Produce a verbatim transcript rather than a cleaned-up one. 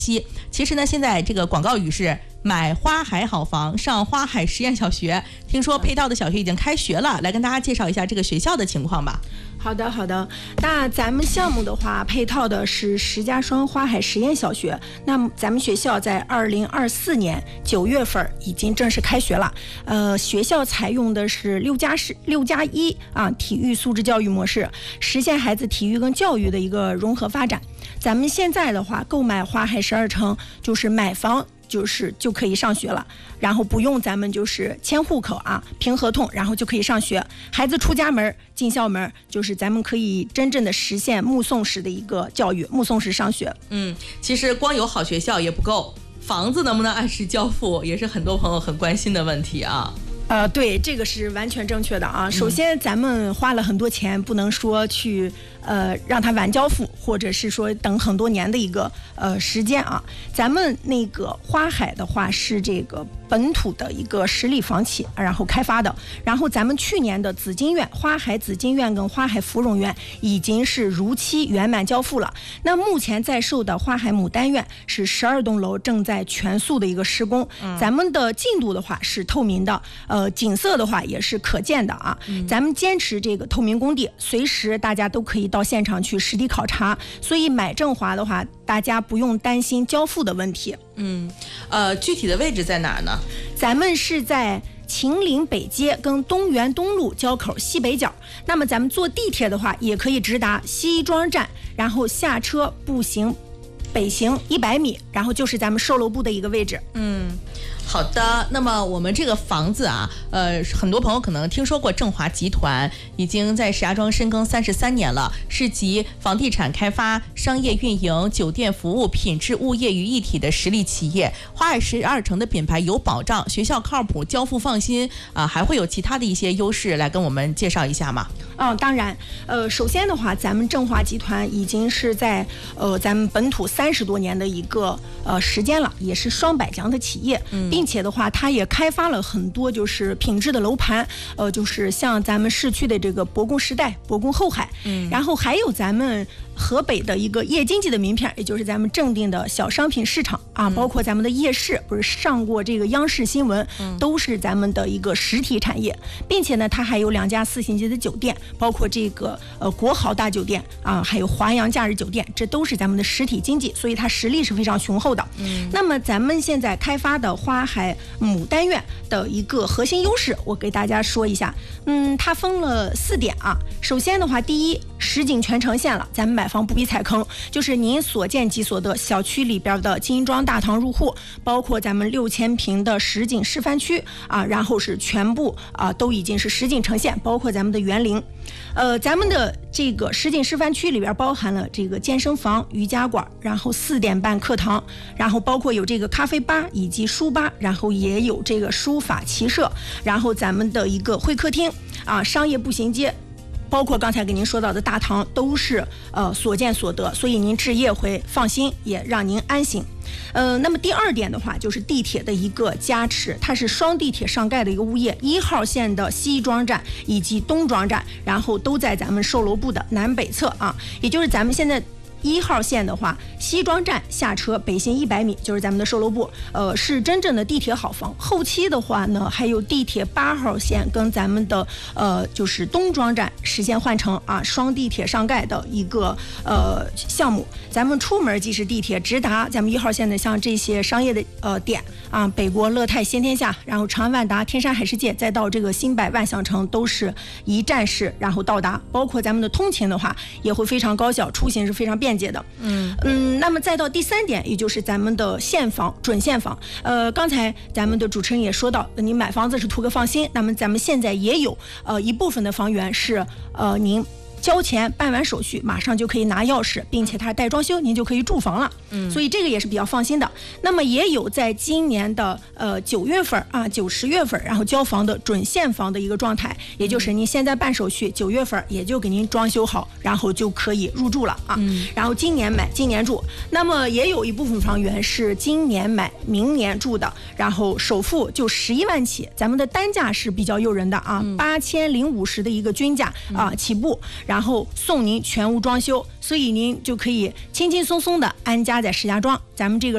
其实呢，现在这个广告语是买花海好房，上花海实验小学。听说配套的小学已经开学了，来跟大家介绍一下这个学校的情况吧。 好的，好的。那咱们项目的话，配套的是石家庄花海实验小学。那么咱们学校在二零二四年九月份已经正式开学了。呃，学校采用的是六加十六加一啊体育素质教育模式，实现孩子体育跟教育的一个融合发展。咱们现在的话，购买花海十二城就是买房。就是就可以上学了，然后不用咱们就是迁户口啊，凭合同，然后就可以上学。孩子出家门进校门，就是咱们可以真正的实现目送式的一个教育，目送式上学。 嗯，其实光有好学校也不够，房子能不能按时交付，也是很多朋友很关心的问题啊。 呃，对，这个是完全正确的啊。首先，咱们花了很多钱，不能说去呃让它晚交付，或者是说等很多年的一个呃时间啊。咱们那个花海的话是这个本土的一个十里房企，然后开发的。然后咱们去年的紫金苑、花海紫金苑跟花海芙蓉苑已经是如期圆满交付了。那目前在售的花海牡丹苑是十二栋楼正在全速的一个施工，嗯、咱们的进度的话是透明的，呃。呃，景色的话也是可见的啊。嗯、咱们坚持这个透明工地，随时大家都可以到现场去实地考察，所以买正华的话，大家不用担心交付的问题。 嗯，呃，具体的位置在哪儿呢？ 咱们是在秦岭北街跟东园东路交口西北角。那么咱们坐地铁的话，也可以直达西庄站，然后下车步行北行一百米，然后就是咱们售楼部的一个位置。 嗯。好的，那么我们这个房子啊，呃，很多朋友可能听说过正华集团，已经在石家庄深耕三十三年了，是集房地产开发、商业运营、酒店服务、品质物业于一体的实力企业。花海十二城的品牌有保障，学校靠谱，交付放心啊、呃，还会有其他的一些优势来跟我们介绍一下吗？ 嗯，当然，呃，首先的话，咱们正华集团已经是在呃咱们本土三十多年的一个呃时间了，也是双百强的企业，嗯。并且的话，它也开发了很多就是品质的楼盘，呃，就是像咱们市区的这个博宫时代、博宫后海，嗯，然后还有咱们河北的一个夜经济的名片，也就是咱们正定的小商品市场啊，嗯、包括咱们的夜市，不是上过这个央视新闻，嗯、都是咱们的一个实体产业，并且呢，它还有两家四星级的酒店，包括这个呃国豪大酒店啊，还有华阳假日酒店，这都是咱们的实体经济，所以它实力是非常雄厚的。嗯，那么咱们现在开发的花海牡丹苑的一个核心优势，我给大家说一下。嗯，它分了四点啊。首先的话，第一，实景全呈现了，咱们买房不必踩坑，就是您所见即所得。小区里边的金庄大堂入户，包括咱们六千平的实景示范区啊，然后是全部啊都已经是实景呈现，包括咱们的园林。呃，咱们的这个实景示范区里边包含了这个健身房、瑜伽馆，然后四点半课堂，然后包括有这个咖啡吧以及书吧，然后也有这个书法骑射，然后咱们的一个会客厅啊，商业步行街。包括刚才给您说到的大堂都是呃所见所得，所以您置业会放心，也让您安心。呃，那么第二点的话，就是地铁的一个加持，它是双地铁上盖的一个物业，一号线的西庄站以及东庄站，然后都在咱们售楼部的南北侧啊，也就是咱们现在。一号线的话，西庄站下车北行一百米就是咱们的售楼部，呃，是真正的地铁好房。后期的话呢，还有地铁八号线跟咱们的呃就是东庄站实现换乘啊，双地铁上盖的一个呃项目。咱们出门即是地铁直达咱们一号线的，像这些商业的呃点啊，北国乐泰先天下，然后长安万达、天山海世界，再到这个新百万象城，都是一站式然后到达。包括咱们的通勤的话，也会非常高效，出行是非常便。便捷的，嗯嗯，那么再到第三点，也就是咱们的现房、准现房。呃，刚才咱们的主持人也说到，你买房子是图个放心，那么咱们现在也有呃一部分的房源是呃您。交钱办完手续，马上就可以拿钥匙，并且它带装修，您就可以住房了。嗯，所以这个也是比较放心的。那么也有在今年的呃九月份啊，九十月份，然后交房的准现房的一个状态，也就是您现在办手续，九月份也就给您装修好，然后就可以入住了啊。嗯，然后今年买，今年住。那么也有一部分房源是今年买，明年住的，然后首付就十一万起，咱们的单价是比较诱人的啊，八千零五十的一个均价啊起步。然后送您全屋装修，所以您就可以轻轻松松的安家在石家庄。咱们这个